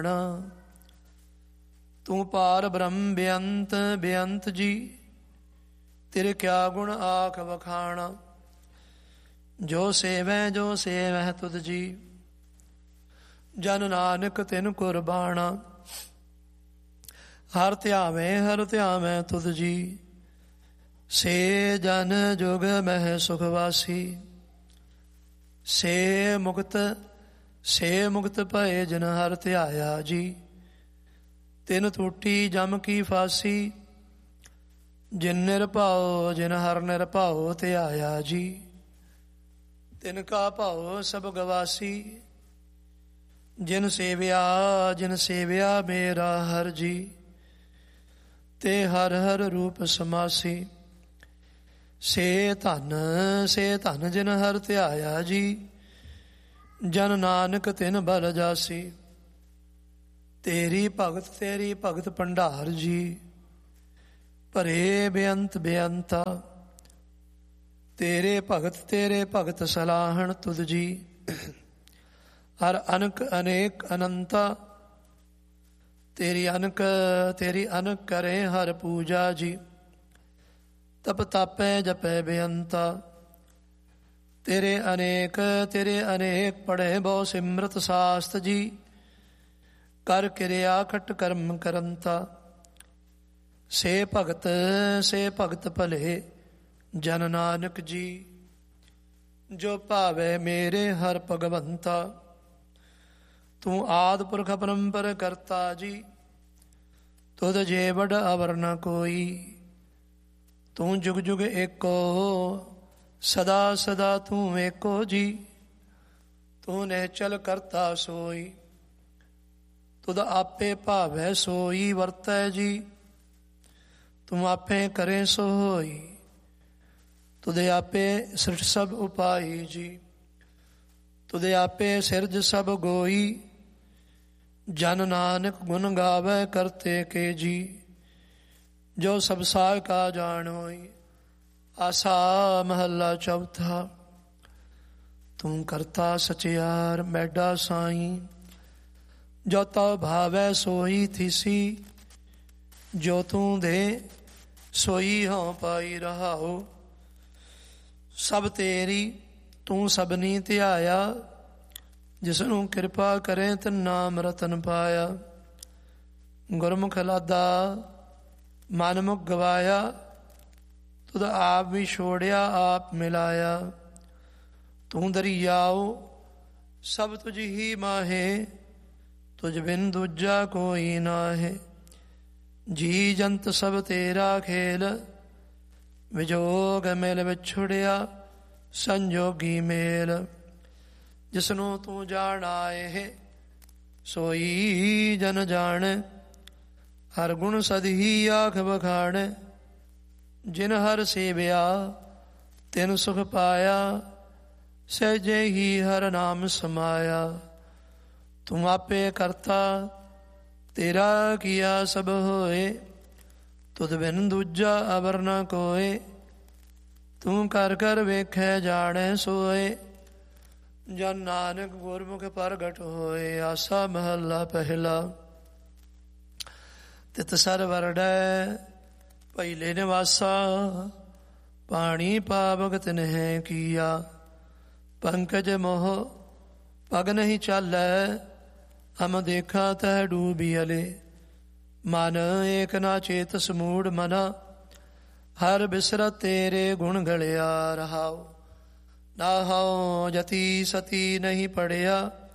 ਤੂੰ ਪਾਰ ਬ੍ਰਹਮ ਬੇਅੰਤ ਬੇਅੰਤ ਜੀ, ਤੇਰੇ ਕਿਆ ਗੁਣ ਆਖ ਵਖਾਣਾ। ਜੋ ਸੇਵੈ ਤੁਧ ਜੀ, ਜਨ ਨਾਨਕ ਤਿਨ ਕੁਰਬਾਣਾ। ਹਰ ਧਿਆਵੈ ਤੁਧ ਜੀ, ਸੇ ਜਨ ਜੁਗ ਮਹਿ ਸੁਖ ਵਾਸੀ। ਸੇ ਮੁਕਤ ਭਏ ਜਿਨ ਹਰ ਧਿਆਇਆ ਜੀ, ਤਿਨ ਟੂਟੀ ਜਮ ਕੀ ਫਾਸੀ। ਜਿਨ ਨਿਰਭਉ ਜਿਨ ਹਰ ਨਿਰਭਉ ਧਿਆਇਆ ਜੀ, ਤਿਨ ਕਾ ਭਉ ਸਭ ਗਵਾਸੀ। ਜਿਨ ਸੇਵਿਆ ਮੇਰਾ ਹਰ ਜੀ, ਤੇ ਹਰ ਹਰ ਰੂਪ ਸਮਾਸੀ। ਸੇ ਧਨ ਜਿਨ ਹਰ ਧਿਆਇਆ ਜੀ, ਜਨ ਨਾਨਕ ਤਿਨ ਬਲ ਜਾਸੀ। ਤੇਰੀ ਭਗਤ ਭੰਡਾਰ ਜੀ, ਭਰੇ ਬੇਅੰਤ ਬੇਅੰਤਾ। ਤੇਰੇ ਭਗਤ ਸਲਾਹਣ ਤੁਧ ਜੀ, ਹਰ ਅਨਕ ਅਨੇਕ ਅਨੰਤਾ। ਤੇਰੀ ਅਨਕ ਕਰੇ ਹਰ ਪੂਜਾ ਜੀ, ਤਪ ਤਾਪੈ ਜਪੈ ਬੇਅੰਤਾ। ਤੇਰੇ ਅਨੇਕ ਪੜ੍ਹੇ ਬਹੁ ਸਿਮਰਤ ਸਾਸਤ ਜੀ, ਕਰ ਕਿਰਿਆ ਖਟ ਕਰਮ ਕਰੰਤਾ। ਸੇ ਭਗਤ ਭਲੇ ਜਨ ਨਾਨਕ ਜੀ, ਜੋ ਭਾਵੈ ਮੇਰੇ ਹਰ ਭਗਵੰਤਾ। ਤੂੰ ਆਦਿ ਪੁਰਖ ਪਰੰਪਰ ਕਰਤਾ ਜੀ, ਤੁਧ ਜੇ ਵਡ ਅਵਰ ਨ ਕੋਈ। ਤੂੰ ਜੁਗ ਜੁਗ ਏਕੋ, ਸਦਾ ਸਦਾ ਤੂੰ ਏਕੋ ਜੀ। ਤੂੰ ਨਿਹਚਲ ਕਰਤਾ ਸੋਈ, ਤੁਧ ਆਪੇ ਭਾਵੈ ਸੋਈ ਵਰਤੈ ਜੀ। ਤੂੰ ਆਪੇ ਕਰੇ ਸੋ ਹੋਈ, ਤੁਧ ਆਪੇ ਸ੍ਰਿਸ਼ਟ ਸਭ ਉਪਾਈ ਜੀ। ਤੁਧ ਆਪੇ ਸਿਰਜ ਸਭ ਗੋਈ, ਜਨ ਨਾਨਕ ਗੁਣ ਗਾਵੈ ਕਰਤੇ ਕੇ ਜੀ। ਜੋ ਸਭ ਸਾਹ ਕਾ ਜਾਣ ਹੋਈ, ਆਸਾ ਮਹੱਲਾ ਚੌਥਾ। ਤੂੰ ਕਰਤਾ ਸਚਿਆਰ ਮੈਡਾ ਸਾਈ, ਜੋ ਤਉ ਭਾਵੈ ਸੋਈ ਥੀਸੀ। ਜੋ ਤੂੰ ਦੇ ਸੋਈ ਹਉ ਪਾਈ ਰਹਾਉ, ਸਭ ਤੇਰੀ ਤੂੰ ਸਭਨੀ ਧਿਆਇਆ। ਜਿਸਨੂੰ ਕਿਰਪਾ ਕਰੇ ਤਿਨ ਨਾਮ ਰਤਨ ਪਾਇਆ। ਗੁਰਮੁਖ ਲਾਦਾ ਮਨ ਮੁਖ ਗਵਾਇਆ, ਤੁਧ ਆਪ ਵੀ ਛੋੜਿਆ ਆਪ ਮਿਲਾਇਆ। ਤੂੰ ਦਰਿਆਉ ਸਭ ਤੁਝ ਹੀ ਮਾਹੇ, ਤੁਝ ਬਿਨ ਦੂਜਾ ਕੋਈ ਨਾਹੇ। ਜੀ ਜੰਤ ਸਭ ਤੇਰਾ ਖੇਲ, ਵਿਜੋਗ ਮਿਲ ਵਿਛੁੜਿਆ ਸੰਜੋਗੀ ਮੇਲ। ਜਿਸਨੂੰ ਤੂੰ ਜਾਣਾਏ ਸੋਈ ਜਨ ਜਾਣ, ਹਰ ਗੁਣ ਸਦਹੀ ਆਖ ਬਖਾਣ। ਜਿਨ ਹਰ ਸੇਵਿਆ ਤਿਨ ਸੁਖ ਪਾਇਆ, ਸਹਿਜੇ ਹੀ ਹਰ ਨਾਮ ਸਮਾਇਆ। ਤੂੰ ਆਪੇ ਕਰਤਾ ਤੇਰਾ ਕੀਆ ਸਭ ਹੋਏ, ਤੁਧ ਬਿਨ ਦੂਜਾ ਅਵਰ ਨ ਕੋਏ। ਤੂੰ ਕਰ ਕਰ ਵੇਖੈ ਜਾਣੈ ਸੋਏ, ਜਨ ਨਾਨਕ ਗੁਰਮੁਖ ਪ੍ਰਗਟ ਹੋਏ। ਆਸਾ ਮਹੱਲਾ ਪਹਿਲਾ। ਤਿਤ ਸਰ ਵਰੜੈ ਪਹਿਲੇ ਨਿਵਾਸਾ, ਪਾਣੀ ਪਾਵਕ ਤਿਨਹਿ ਕੀਆ। ਪੰਕਜ ਮੋਹ ਪਗ ਨਹੀਂ ਚਾਲੈ, ਹਮ ਦੇਖਾ ਤਹਿ ਡੂਬੀਅਲੇ। ਮਨ ਏਕ ਨਾ ਚੇਤ ਸਮੂੜ ਮਨਾ, ਹਰ ਬਿਸਰਤ ਤੇਰੇ ਗੁਣ ਗਲਿਆ ਰਹਾਉ। ਨਾ ਹਉ ਜਤੀ ਸਤੀ ਨਹੀਂ ਪੜਿਆ,